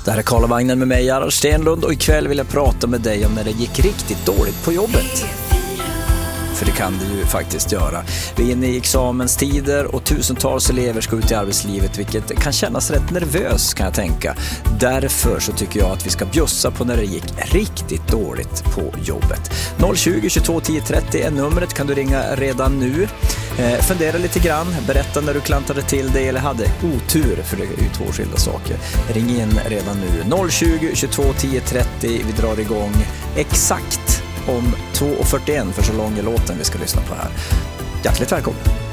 Det här är Karlavagnen med mig, Gerhard Stenlund, och ikväll vill jag prata med dig om när det gick riktigt dåligt på jobbet. För det kan det ju faktiskt göra. Vi är inne i examenstider och tusentals elever ska ut i arbetslivet, vilket kan kännas rätt nervös, kan jag tänka. Därför så tycker jag att vi ska bjussa på när det gick riktigt dåligt på jobbet. 020 22 10 30 är numret, kan du ringa redan nu. Fundera lite grann, berätta när du klantade till dig eller hade otur, för det är ju två skilda saker. Ring in redan nu. 020 22 10 30, vi drar igång exakt om 2:41, för så lång är låten vi ska lyssna på här. Hjärtligt välkommen!